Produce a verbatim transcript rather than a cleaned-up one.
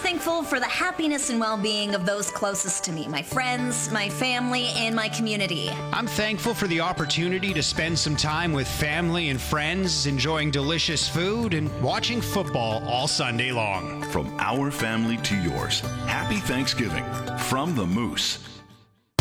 thankful for the happiness and well-being of those closest to me, my friends, my family, and my community. I'm thankful for the opportunity to spend some time with family and friends, enjoying delicious food and watching football all Sunday long. From our family to yours, happy Thanksgiving from the Moose.